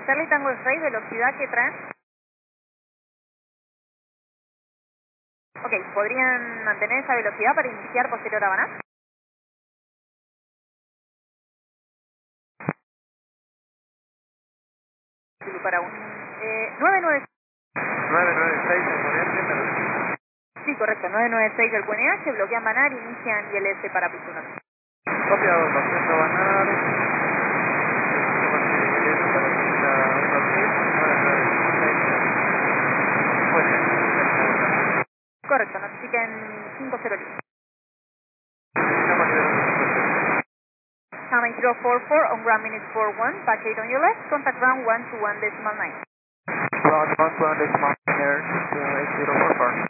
Charlie Tango 6, velocidad que traen. Ok, ¿podrían mantener esa velocidad para iniciar posterior a Habana? Para un 99. 996 en Oriente, pero... Sí, correcto, 996 del QNH, bloquean Banar, inician ILS para Pisuno. Copiado, 200 Banar. Correcto, notifiquen 50 libras. Time 044 on ground minute 41, back 8 on your left, contact ground 121.9. Ground 121.9 here, 8044.